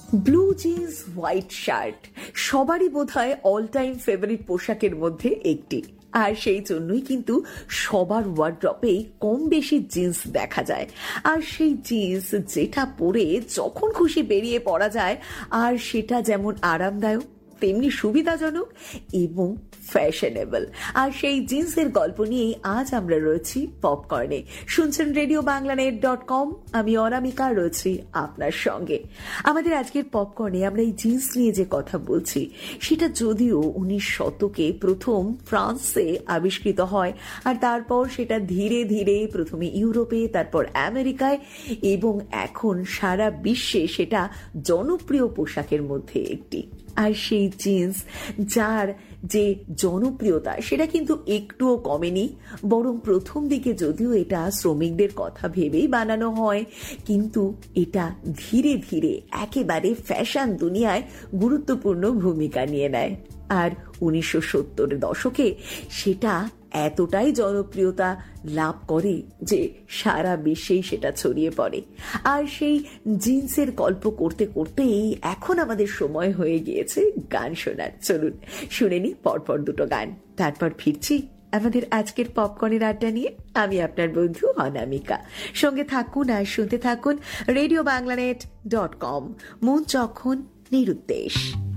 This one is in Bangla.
ব্লু জিন্স হোয়াইট শার্ট সবারই বোধহয় অল টাইম ফেভারিট পোশাকের মধ্যে একটি, আর সেই জন্যই কিন্তু সবার ওয়ার্ড্রপেই কম বেশি জিন্স দেখা যায়। আর সেই জিন্স যেটা পরে যখন খুশি বেরিয়ে পড়া যায়, আর সেটা যেমন আরামদায়ক তেমনি সুবিধাজনক এবং ফ্যাশনেবল। আর সেই জিন্সের গল্প নিয়েই আজ আমরা রয়েছি পপকর্নে। শুনছেন রেডিও বাংলানেট.com, আমি অনামিকা রয়েছি আপনার সঙ্গে। আমাদের আজকের পপকর্নে আমরা এই জিন্স নিয়ে যে কথা বলছি, সেটা যদিও 19 শতকে প্রথম ফ্রান্সে আবিষ্কৃত হয়, আর তারপর সেটা ধীরে ধীরে প্রথমে ইউরোপে, তারপর আমেরিকায়, এবং এখন সারা বিশ্বে সেটা জনপ্রিয় পোশাকের মধ্যে একটি। আর সেই জিন্স যার যে জনপ্রিয়তা সেটা কিন্তু একটুও কমেনি, বরং প্রথম দিকে যদিও এটা শ্রমিকদের কথা ভেবেই বানানো হয়, কিন্তু এটা ধীরে ধীরে একেবারে ফ্যাশন দুনিয়ায় গুরুত্বপূর্ণ ভূমিকা নিয়ে নেয়। আর 1970-এর দশকে সেটা এতটাই জনপ্রিয়তা লাভ করে যে সারা বিশ্বেই সেটা ছড়িয়ে পড়ে। আর সেই জিন্সের গল্প করতে করতেই এখন আমাদের সময় হয়ে গিয়েছে গান শোনার। চলুন শুনে নি পরপর দুটো গান, তারপর ফিরছি আমাদের আজকের পপকর্নের আড্ডা নিয়ে। আমি আপনার বন্ধু অনামিকা, সঙ্গে থাকুন আর শুনতে থাকুন রেডিও বাংলানেট.com, মন যখন নিরুদ্দেশ।